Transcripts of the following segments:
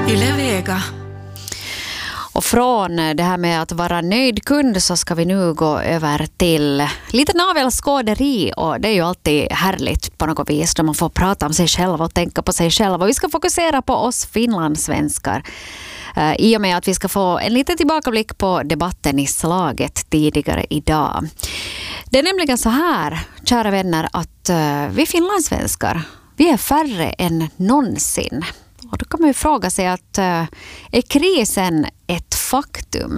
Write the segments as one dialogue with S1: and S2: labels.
S1: Yle Vega.
S2: Och från det här med att vara nöjd kund så ska vi nu gå över till lite navelskåderi, och det är ju alltid härligt på något vis då man får prata om sig själv och tänka på sig själv. Och vi ska fokusera på oss finlandssvenskar i och med att vi ska få en liten tillbakablick på debatten i slaget tidigare idag. Det är nämligen så här, kära vänner, att vi finlandssvenskar, vi är färre än någonsin. Och då kan man ju fråga sig att är krisen ett faktum?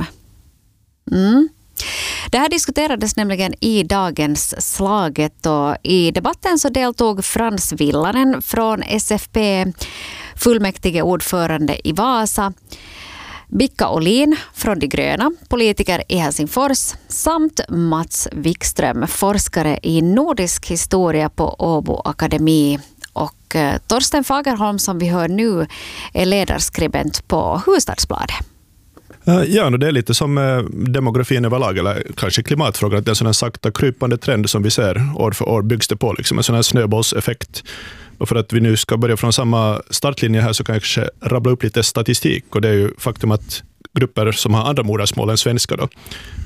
S2: Det här diskuterades nämligen i dagens slaget, och i debatten så deltog Frans Villanen från SFP, fullmäktige ordförande i Vasa, Bicka Olin från De gröna, politiker i Helsingfors, samt Mats Wikström, forskare i nordisk historia på Åbo Akademi. Och Torsten Fagerholm, som vi hör nu, är ledarskribent på Hufvudstadsbladet.
S3: Ja, det är lite som demografin överlag, eller kanske klimatfrågan, att det är en sån här sakta krypande trend som vi ser år för år byggs det på, liksom en sån här snöbollseffekt. Och för att vi nu ska börja från samma startlinje här så kan jag kanske rabbla upp lite statistik, och det är ju faktum att grupper som har andra modersmål än svenska då,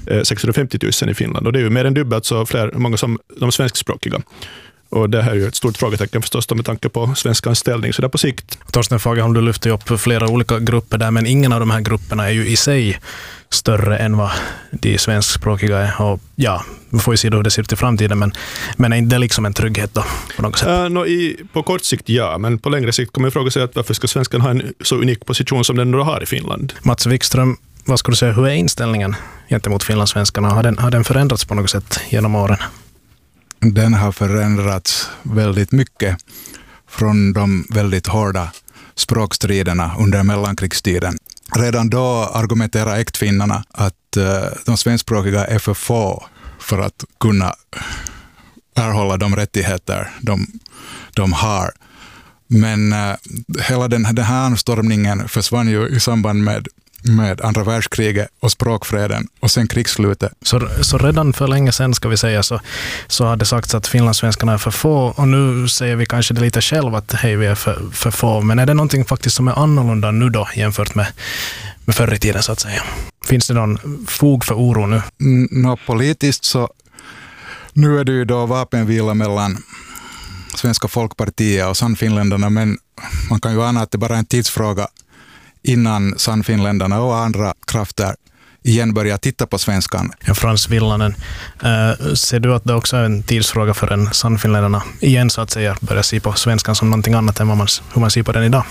S3: 650 000 i Finland, och det är ju mer än dubbelt så många som de svenskspråkiga. Och det här är ju ett stort frågetecken förstås med tanke på svenskans ställning, så där på sikt.
S4: Torsten Fagerholm, du lyfter upp flera olika grupper där, men ingen av de här grupperna är ju i sig större än vad de svenskspråkiga är. Och ja, vi får ju se hur det ser ut i framtiden, men är inte det liksom en trygghet då på något sätt?
S3: På kort sikt ja, men på längre sikt kommer jag fråga sig att varför ska svenskan ha en så unik position som den då har i Finland?
S4: Mats Wikström, vad skulle du säga, hur är inställningen gentemot finlandssvenskarna? Har den förändrats på något sätt genom åren?
S5: Den har förändrats väldigt mycket från de väldigt hårda språkstriderna under mellankrigstiden. Redan då argumenterar äktfinnarna att de svenskspråkiga är för få för att kunna erhålla de rättigheter de har. Men hela den här anstormningen försvann ju i samband med andra världskriget och språkfreden och sen krigsslutet.
S4: Så redan för länge sedan, ska vi säga, så har det sagts att finlandssvenskarna är för få, och nu säger vi kanske det lite själv att hej, vi är för få. Men är det någonting faktiskt som är annorlunda nu då jämfört med förr i tiden, så att säga? Finns det någon fog för oro nu?
S5: Politiskt så nu är det ju då vapenvila mellan Svenska folkpartiet och Sannfinländarna, men man kan ju ana att det bara är en tidsfråga innan Sannfinländarna och andra krafter igen börjar titta på svenskan.
S4: Ja, Frans Villanen, ser du att det också är en tidsfråga för en Sannfinländarna igen, så att säga, börja se på svenskan som någonting annat än hur man ser på den idag?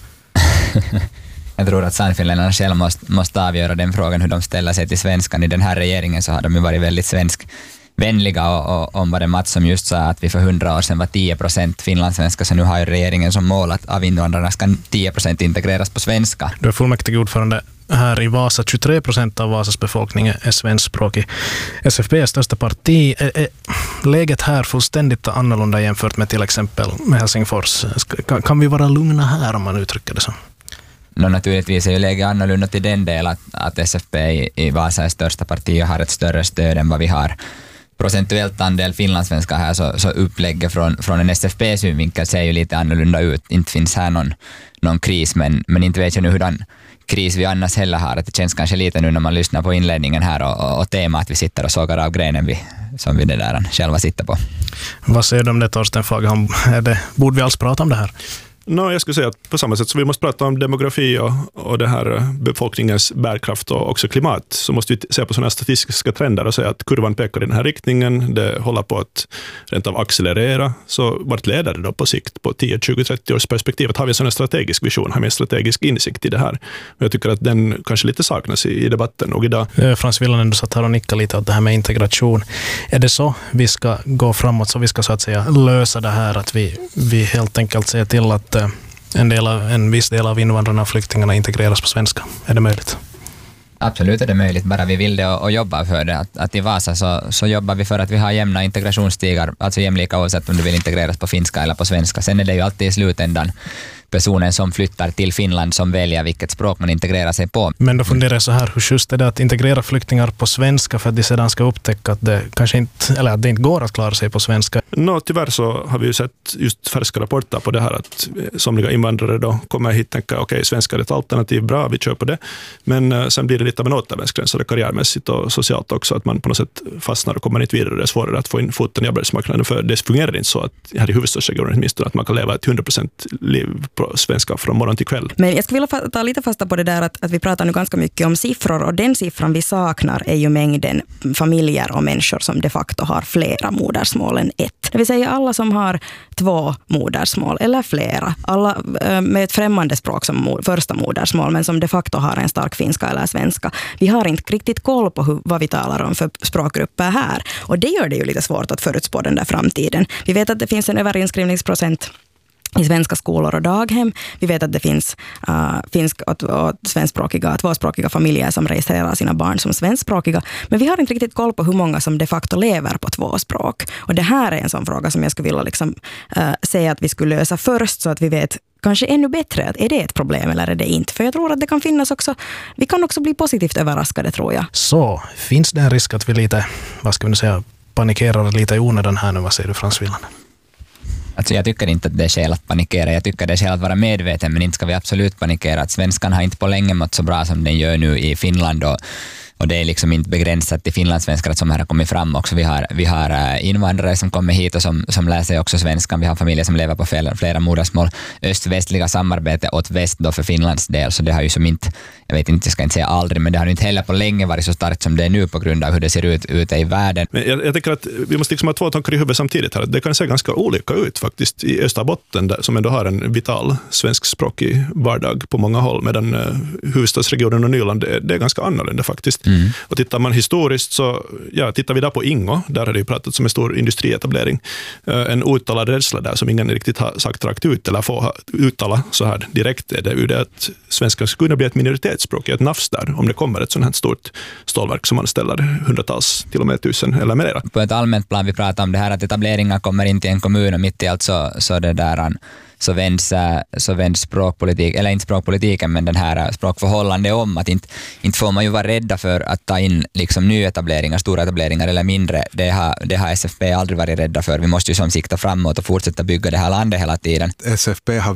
S6: Jag tror att Sannfinländarna själv måste avgöra den frågan, hur de ställer sig till svenskan. I den här regeringen så har de ju varit väldigt svenskvänliga, och om vad det Mats som just sa att vi för 100 år sedan var 10% finlandssvenska, så nu har ju regeringen som mål att av invandrarna ska 10% integreras på svenska.
S4: Du är fullmäktigeordförande här i Vasa. 23% av Vasas befolkning är svenskspråkig. SFP är största parti. Är läget här fullständigt annorlunda jämfört med till exempel med Helsingfors? Kan vi vara lugna här, om man uttrycker det så?
S6: Naturligtvis är ju läget annorlunda till den del att SFP i Vasa är största parti och har ett större stöd än vad vi har. Procentuellt andel finlandssvenskar här, så upplägget från en SFP-synvinkel ser ju lite annorlunda ut. Inte finns här någon kris, men inte vet jag nu hurdan kris vi annars heller har. Att det känns kanske lite nu när man lyssnar på inledningen här och temat att vi sitter och sågar av grenen som vi det där själva sitter på.
S4: Vad säger du om det, Torsten Fagerholm? Borde vi alls prata om det här?
S3: Jag skulle säga att på samma sätt som vi måste prata om demografi och det här befolkningens bärkraft och också klimat, så måste vi se på sådana statistiska trender och säga att kurvan pekar i den här riktningen, det håller på att rent av accelerera. Så vart leder det då på sikt på 10, 20, 30 års perspektivet? Har vi en sån strategisk vision, har vi en strategisk insikt i det här? Men jag tycker att den kanske lite saknas i debatten och idag.
S4: Frans Villanen, du satt här och nickade lite åt det här med integration. Är det så vi ska gå framåt, så vi ska så att säga lösa det här, att vi helt enkelt ser till att en viss del av invandrarna och flyktingarna integreras på svenska? Är det möjligt?
S6: Absolut är det möjligt, bara vi vill det och jobbar för det. Att i Vasa så jobbar vi för att vi har jämna integrationsstigar, alltså jämlika oavsett om du vill integreras på finska eller på svenska. Sen är det ju alltid i slutändan personen som flyttar till Finland som väljer vilket språk man integrerar sig på.
S4: Men då funderar jag så här, hur just är det att integrera flyktingar på svenska för att de sedan ska upptäcka att det kanske inte, eller att det inte går att klara sig på svenska?
S3: Tyvärr så har vi ju sett just färska rapporter på det här att somliga invandrare då kommer hit och tänker okej, svenska är ett alternativ, bra, vi kör på det. Men sen blir det lite av en återvändsgräns karriärmässigt och socialt också, att man på något sätt fastnar och kommer inte vidare. Det är svårare att få in foten i arbetsmarknaden, för det fungerar inte så att här i huvudstadsregionen åtminstone att man kan leva ett 100% liv på svenska från morgon till kväll.
S1: Men jag skulle vilja ta lite fasta på det där att vi pratar nu ganska mycket om siffror, och den siffran vi saknar är ju mängden familjer och människor som de facto har flera modersmål än ett. Det vill säga alla som har 2 modersmål eller flera. Alla med ett främmande språk som första modersmål, men som de facto har en stark finska eller svenska. Vi har inte riktigt koll på vad vi talar om för språkgrupper här. Och det gör det ju lite svårt att förutspå den där framtiden. Vi vet att det finns en överinskrivningsprocent i svenska skolor och daghem. Vi vet att det finns finsk och svenskspråkiga, tvåspråkiga familjer som registrerar sina barn som svenskspråkiga. Men vi har inte riktigt koll på hur många som de facto lever på 2 språk. Och det här är en sån fråga som jag skulle vilja säga att vi skulle lösa först, så att vi vet kanske ännu bättre att är det ett problem eller är det inte. För jag tror att det kan finnas också, vi kan också bli positivt överraskade, tror jag.
S4: Så finns det en risk att vi lite, vad ska vi säga, panikerar lite i onödan här nu? Vad säger du, Frans Villanen?
S6: Alltså jag tycker inte att det är skäl att panikera. Jag tycker det är skäl att vara medveten, men inte ska vi absolut panikera. Att svenskan har inte på länge mått så bra som den gör nu i Finland, och det är liksom inte begränsat till finlandssvenskar som här har kommit fram också. Vi har invandrare som kommer hit och som lär sig också svenskan. Vi har familjer som lever på flera modersmål. Öst-västliga samarbete åt väst då för Finlands del, så det har ju som inte, jag ska inte säga aldrig, men det har inte heller på länge varit så starkt som det är nu på grund av hur det ser ut ute i världen.
S3: Men jag tycker att vi måste liksom ha 2 tankar i huvudet samtidigt här. Det kan se ganska olika ut faktiskt i Österbotten, som ändå har en vital svenskspråkig vardag på många håll, medan huvudstadsregionen och Nyland det är ganska annorlunda faktiskt. Och tittar man historiskt så, tittar vi där på Ingo, där har det ju pratats om en stor industrietablering. En outtalad rädsla där som ingen riktigt har sagt rakt ut eller får uttala så här direkt är det ju det att svenska skulle kunna bli ett minoritetsspråk, ett nafs där, om det kommer ett sånt här stort stålverk som anställer hundratals, till och med 1000 eller mera.
S6: På ett allmänt plan vi pratar om det här att etableringar kommer in till en kommun och mitt i allt så det där så vänds språkpolitik, eller inte språkpolitiken, men den här språkförhållande om att inte får man ju vara rädda för att ta in liksom nyetableringar, stora etableringar eller mindre. Det har SFP aldrig varit rädda för. Vi måste ju som sikta framåt och fortsätta bygga det här landet hela tiden.
S5: SFP har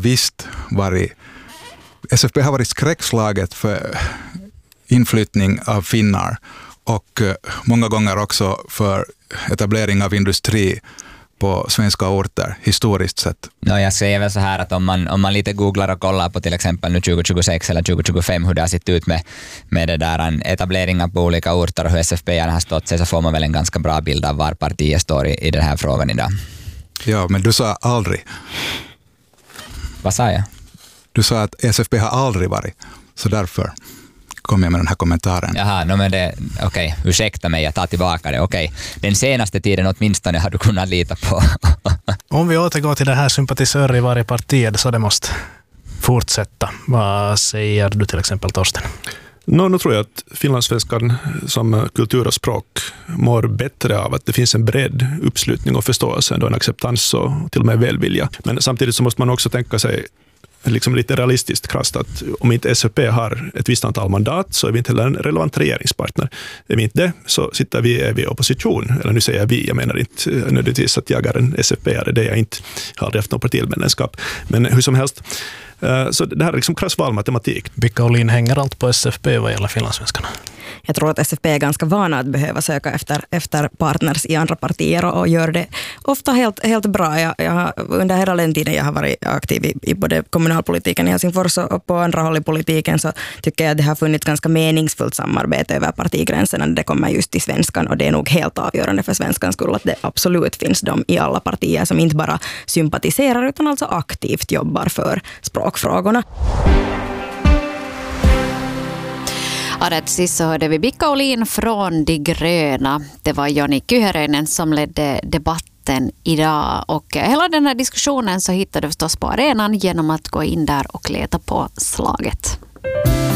S5: varit skräckslaget för inflyttning av finnar och många gånger också för etablering av industri på svenska orter historiskt sett.
S6: Jag säger väl så här att om man lite googlar och kollar på till exempel nu 2026 eller 2025 hur det har sett ut med det där etableringar på olika orter och hur SFP har stått sig, så får man väl en ganska bra bild av var partiet står i den här frågan idag.
S5: Ja, men du sa aldrig.
S6: Vad sa jag?
S5: Du sa att SFP har aldrig varit, så därför kom jag med den här kommentaren.
S6: Jaha, men okej, ursäkta mig, jag tar tillbaka det. Okej, den senaste tiden åtminstone har du kunnat lita på.
S4: Om vi återgår till det här sympatisörer i varje parti, så det måste fortsätta. Vad säger du till exempel, Torsten?
S3: Nu tror jag att finlandssvenskan som kultur och språk mår bättre av att det finns en bred uppslutning och förståelse, en acceptans och till och med välvilja. Men samtidigt så måste man också tänka sig liksom lite realistiskt krasst att om inte SFP har ett visst antal mandat så är vi inte heller en relevant regeringspartner. Är vi inte det så är vi i opposition. Eller nu säger jag vi, jag menar inte nödvändigtvis att jag är en SFP-are, det är jag inte. Jag har aldrig haft något partimedlemskap. Men hur som helst, så det här är liksom krass valmatematik.
S4: Bicka Olin, hänger allt på SFP vad gäller finlandssvenskarna?
S1: Jag tror att SFP är ganska vana att behöva söka efter partners i andra partier och gör det ofta helt bra. Jag under hela den tiden jag har varit aktiv i både kommunalpolitiken i Helsingfors och på andra håll i politiken, så tycker jag att det har funnits ganska meningsfullt samarbete över partigränserna när det kommer just till svenskan, och det är nog helt avgörande för svenskans skull att det absolut finns de i alla partier som inte bara sympatiserar utan alltså aktivt jobbar för språkfrågorna.
S2: Rätt sist så hörde vi Bicka Olin från De gröna. Det var Joni Kyhäräinen som ledde debatten idag, och hela den här diskussionen så hittar du förstås på arenan genom att gå in där och leta på slaget.